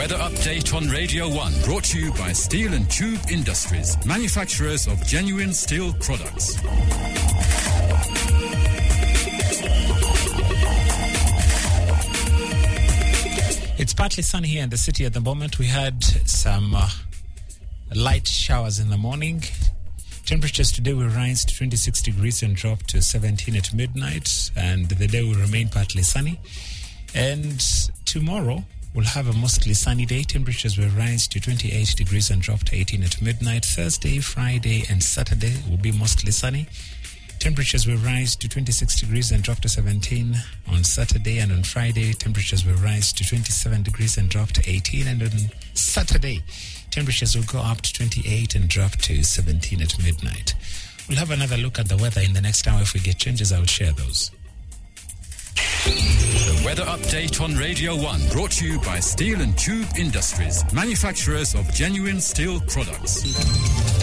weather update on Radio 1, brought to you by Steel and Tube Industries, manufacturers of genuine steel products. It's partly sunny here in the city at the moment. We had some light showers in the morning. Temperatures today will rise to 26 degrees and drop to 17 at midnight, and the day will remain partly sunny. And tomorrow we'll have a mostly sunny day. Temperatures will rise to 28 degrees and drop to 18 at midnight. Thursday, Friday, and Saturday will be mostly sunny. Temperatures will rise to 26 degrees and drop to 17 on Saturday, and on Friday, temperatures will rise to 27 degrees and drop to 18, and on Saturday, temperatures will go up to 28 and drop to 17 at midnight. We'll have another look at the weather in the next hour. If we get changes, I will share those. The weather update on Radio 1, brought to you by Steel and Tube Industries, manufacturers of genuine steel products.